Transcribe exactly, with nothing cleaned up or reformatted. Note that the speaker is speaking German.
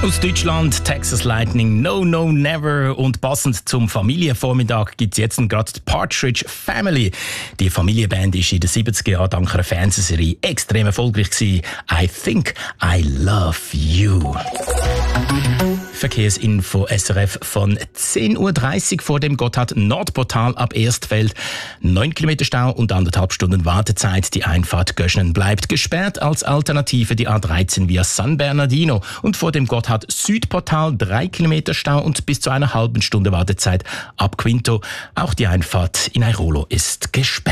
Aus Deutschland, Texas Lightning, No, No, Never. Und passend zum Familienvormittag gibt es jetzt gerade die Partridge Family. Die Familienband war in den siebziger Jahren dank einer Fernsehserie extrem erfolgreich gewesen. I Think I Love You. Verkehrsinfo S R F von zehn Uhr dreißig vor dem Gotthard-Nordportal ab Erstfeld. neun Kilometer Stau und anderthalb Stunden Wartezeit. Die Einfahrt Göschenen bleibt gesperrt. Als Alternative die A dreizehn via San Bernardino. Und vor dem Gotthard-Südportal drei Kilometer Stau und bis zu einer halben Stunde Wartezeit ab Quinto. Auch die Einfahrt in Airolo ist gesperrt.